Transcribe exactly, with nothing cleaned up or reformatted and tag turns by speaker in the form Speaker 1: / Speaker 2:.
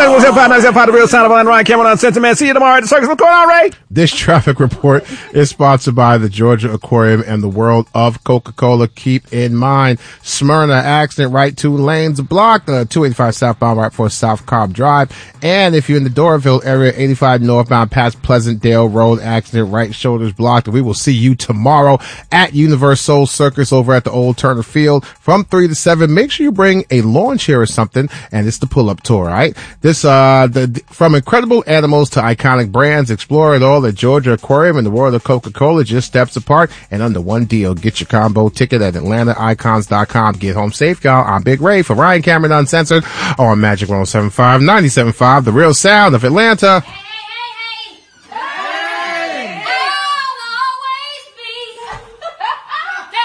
Speaker 1: was Empire, nice Empire, the real sound of Ryan Cameron Uncensored, man. See you tomorrow at the circus. What's going on, Ray?
Speaker 2: This traffic report is sponsored by the Georgia Aquarium and the World of Coca-Cola. Keep in mind, Smyrna accident, right two lanes blocked, uh, two eighty-five southbound, right for South Cobb Drive. And if you're in the Doraville area, eighty-five northbound past Pleasantdale Road, accident, right shoulders blocked. We will see you tomorrow at Universal Circus over at the Old Turner Field from three to seven. Make sure you bring a lawn chair or something, and it's the pull-up tour, right? This, uh, the, from incredible animals to iconic brands, explore it all at Georgia Aquarium and the World of Coca-Cola, just steps apart and under one deal. Get your combo ticket at Atlanta Icons dot com. Get home safe, y'all. I'm Big Ray for Ryan Cameron Uncensored on Magic one oh seven point five, ninety-seven point five, the real sound of Atlanta.